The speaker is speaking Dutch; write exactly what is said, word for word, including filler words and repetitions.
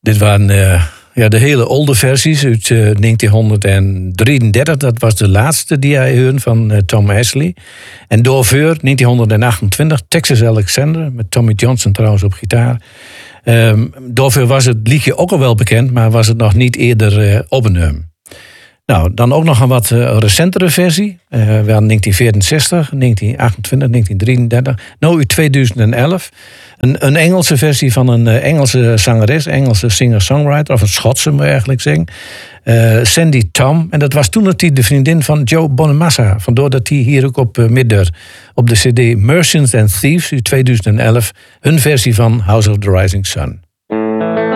Dit waren uh, ja, de hele oude versies uit uh, negentien drieëndertig. Dat was de laatste die hij hoorde van uh, Tom Ashley. En daarvoor negentien achtentwintig Texas Alexander, met Tommy Johnson trouwens op gitaar. Um, daarvoor was het liedje ook al wel bekend, maar was het nog niet eerder uh, opgenomen. Nou, dan ook nog een wat uh, recentere versie. Uh, wel negentien vierenzestig, negentien achtentwintig, negentien drieëndertig. Nou, uit tweeduizend elf. Een, een Engelse versie van een uh, Engelse zangeres, Engelse singer-songwriter, of een Schotse moet je eigenlijk zeggen. Uh, Sandy Tom. En dat was toen nog de vriendin van Joe Bonamassa. Vandaar dat hij hier ook op uh, midden op de cd Merchants and Thieves uit tweeduizend elf hun versie van House of the Rising Sun.